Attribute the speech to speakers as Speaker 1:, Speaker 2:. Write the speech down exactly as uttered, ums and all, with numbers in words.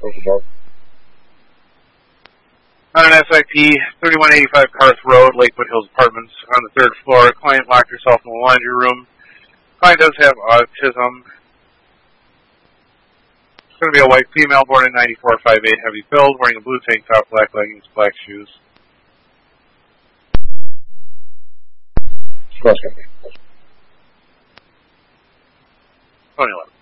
Speaker 1: Overboard.
Speaker 2: On an S I P, thirty-one eighty-five Carth Road, Lakewood Hills Apartments, on the third floor. Client locked herself in the laundry room. Client does have autism. It's going to be a white female, born in ninety-four, five eight, heavy build, wearing a blue tank top, black leggings, black shoes.
Speaker 1: Cross country.
Speaker 2: twenty eleven.